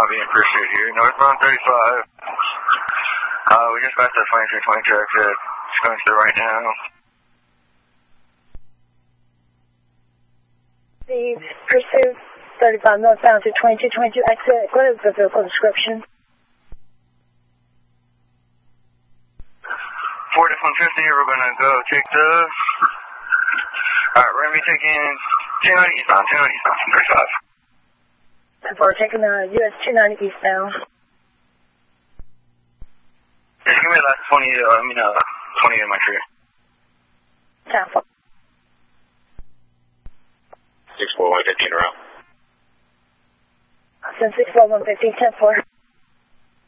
being pursued here. Northbound 35. We just got the 2320 truck that's going through right now. The pursuit 35 northbound to 2222 exit. What is the vehicle description? Ford F-150, we're going to go take the... Alright, we're going to be taking 290 eastbound from 35. We're taking the US 290 eastbound. Just give me the last 20 in my tree. 10-4. 64115 around. Send 64115, 10-4.